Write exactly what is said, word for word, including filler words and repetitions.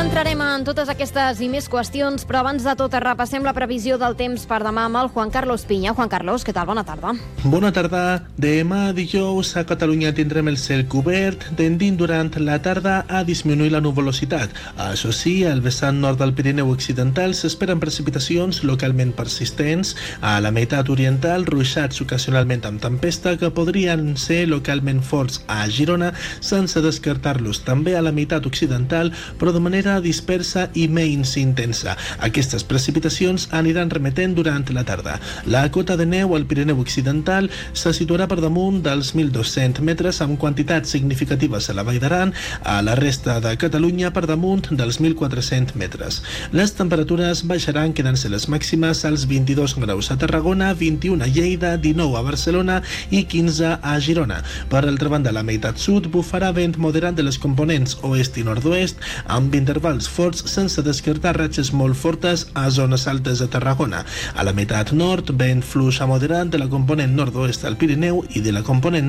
entrarem en totes aquestes i més qüestions, però abans de tot repassem la previsió del temps per demà amb el Juan Carlos Piña. Juan Carlos, què tal? Bona tarda. Bona tarda. Demà dijous a Catalunya tindrem el cel cobert, tendint durant la tarda a disminuir la nuvolositat. Això sí, al vessant nord del Pirineu occidental s'esperen precipitacions localment persistents. A la meitat oriental, ruixats ocasionalment amb tempesta que podrien ser localment forts a Girona, sense descartar-los també a la meitat occidental, però de manera dispersa i menys intensa. Aquestes precipitacions aniran remetent durant la tarda. La cota de neu al Pirineu occidental se situarà per damunt dels mil dos-cents metres, amb quantitats significatives a la Vall d'Aran, a la resta de Catalunya per damunt dels mil quatre-cents metres. Les temperatures baixaran, quedant-se les màximes als vint-i-dos graus a Tarragona, vint-i-un a Lleida, dinou a Barcelona i quinze a Girona. Per altra banda, a la meitat sud bufarà vent moderat de les components oest i nord-oest, amb intervals forts, sense descartar ratxes molt fortes a zones altes de Tarragona. A la meitat nord, vent fluix a moderat de la component nord-oest al Pirineu i de la component